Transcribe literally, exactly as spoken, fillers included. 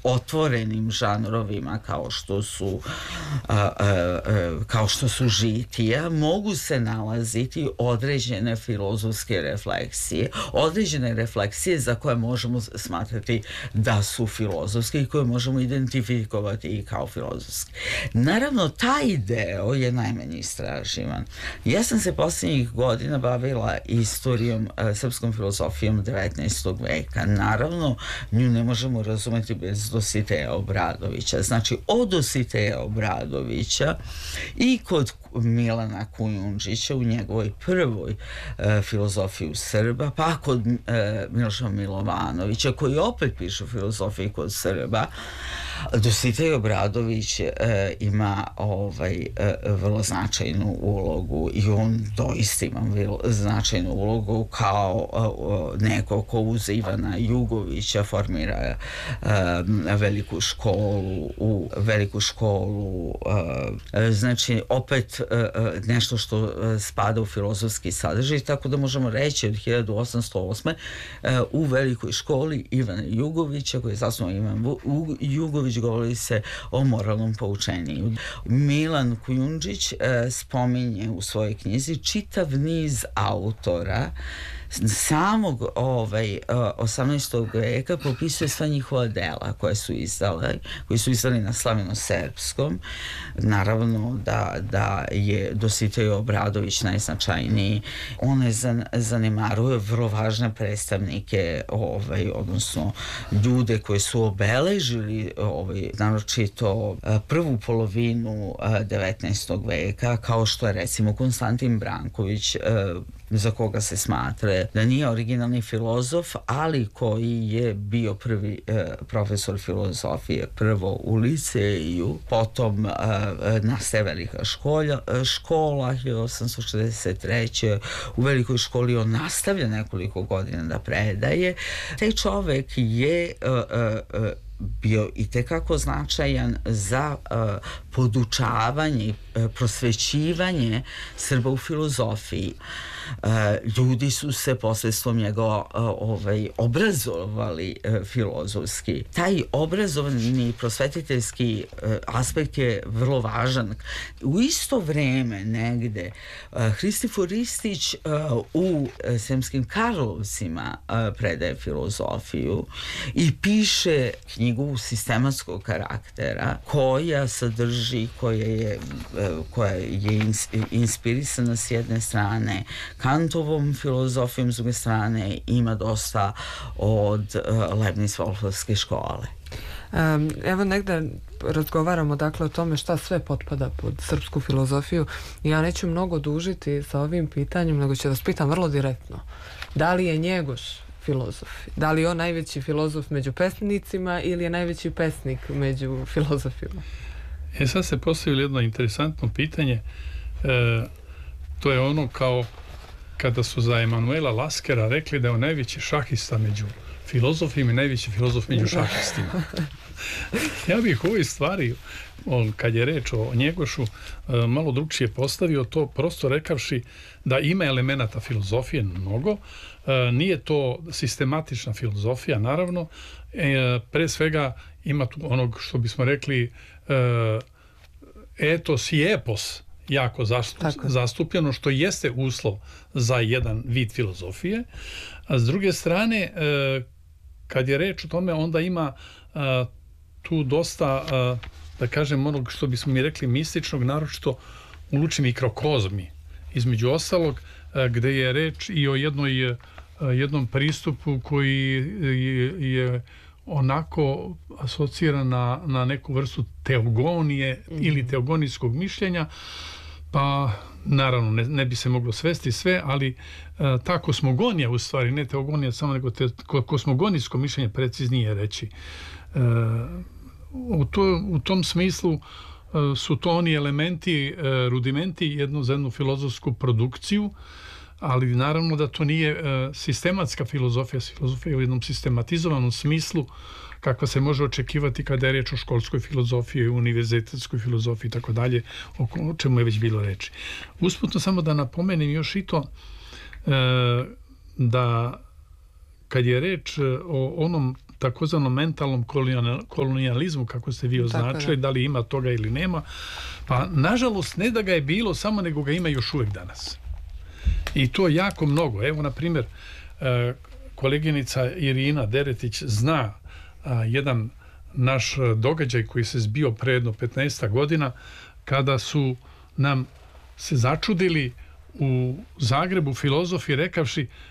otvorenim žanrovima kao što su a, a, a, kao što su žitija, mogu se nalaziti određene filozofske refleksije, određene refleksije za koje možemo smatrati da su filozofske i koje možemo identifikovati i kao filozofske. Naravno, taj deo je najmanje istraživan. Ja sam se posljednjih godina bavila istorijom, a, srpskom filozofijom devetnaestog veka. Naravno, nju ne možemo razumeti bez Dositeja Obradovića. Znači, od Dositeja Obradovića i kod Milana Kujundžića u njegovoj prvoj e, filozofiju Srba, pa kod e, Miloša Milovanovića, koji opet piše filozofiju kod Srba, Dositej Obradović e, ima ovaj, e, vrlo značajnu ulogu i on doista ima vrlo značajnu ulogu kao e, neko ko uz Ivana Jugovića formira e, veliku školu u veliku školu e, znači opet e, nešto što spada u filozofski sadržaj, tako da možemo reći od hiljadu osamsto osme e, u velikoj školi Ivana Jugovića, koji je zasnovao Ivan Jugović, govori se o moralnom poučenju. Milan Kujundžić e, spominje u svojoj knjizi čitav niz autora samog ovaj, osamnaestog veka, popisuje sva njihova dela koje su izdale, koji su izdali na slaveno-srpskom. Naravno da, da je Dositej Obradović najznačajniji. On ne zan, zanemaruje vrlo važne predstavnike, ovaj, odnosno ljude koji su obeležili ovaj, naročito prvu polovinu devetnaestog veka, kao što je recimo Konstantin Branković, za koga se smatra da nije originalni filozof, ali koji je bio prvi e, profesor filozofije prvo u liceju, potom e, nastaje velika škola, škola hiljadu osamsto šezdeset treće u velikoj školi on nastavlja nekoliko godina da predaje. Taj čovek je e, e, bio i tekako značajan za uh, podučavanje i uh, prosvećivanje Srba u filozofiji. Uh, ljudi su se posredstvom njega uh, ovaj, obrazovali uh, filozofski. Taj obrazovni prosvetiteljski uh, aspekt je vrlo važan. U isto vreme negde uh, Hristifor Ristić uh, u uh, Sremskim Karlovcima uh, predaje filozofiju i piše knjigu sistematskog karaktera koja sadrži, koja je, koja je inspirisana s jedne strane Kantovom filozofijom, s druge strane ima dosta od Leibniz-Wolfovske škole. Um, evo negde razgovaramo dakle o tome šta sve potpada pod srpsku filozofiju. Ja neću mnogo dužiti sa ovim pitanjem, nego ću vas pitam vrlo direktno. Da li je Njegoš filozof? Da li je on najveći filozof među pesnicima ili je najveći pesnik među filozofima? E sad se postavilo jedno interesantno pitanje. E, to je ono kao kada su za Emanuela Laskera rekli da je on najveći šahista među filozofima i najveći filozof među šahistima. Ja bih u ovoj stvari, on, kad je reč o Njegošu, malo drugčije postavio to, prosto rekavši da ima elemenata filozofije mnogo. Nije to sistematična filozofija, naravno. Pre svega ima tu onog što bismo rekli etos i epos jako zastupljeno, što jeste uslov za jedan vid filozofije. A s druge strane, kad je reč o tome, onda ima tu dosta, da kažem, onog što bismo mi rekli mističnog, naročito u luči mikrokozmi. Između ostalog, gde je reč i o jednoj, jednom pristupu koji je, je onako asociran na, na neku vrstu teogonije mm-hmm. ili teogonijskog mišljenja, pa naravno ne, ne bi se moglo svesti sve, ali ta kosmogonija, u stvari ne teogonija samo, nego te, kosmogonijsko mišljenje, preciznije reći. U, to, u tom smislu su to oni elementi, rudimenti jednu za jednu filozofsku produkciju, ali naravno da to nije sistematska filozofija, filozofija u jednom sistematizovanom smislu kakva se može očekivati kada je reč o školskoj filozofiji, univerzitetskoj filozofiji i tako dalje, o čemu je već bilo reči. Usputno samo da napomenem još i to da kad je reč o onom takozvanom mentalnom kolonijalizmu, kako ste vi označili, da li ima toga ili nema. Pa, nažalost, ne da ga je bilo samo, nego ga ima još uvijek danas. I to jako mnogo. Evo, na primjer, koleginica Irina Deretić zna jedan naš događaj koji se zbio pre jedno petnaest godina, kada su nam se začudili u Zagrebu filozofi rekavši